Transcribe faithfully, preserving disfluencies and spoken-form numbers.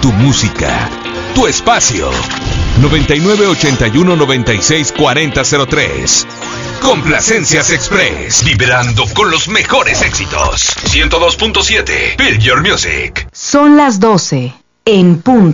tu música, tu espacio. noventa y nueve ochenta y uno noventa y seis cuarenta cero tres. Complacencias Express, vibrando con los mejores éxitos. ciento dos punto siete, Build Your Music. Son las doce, en punto.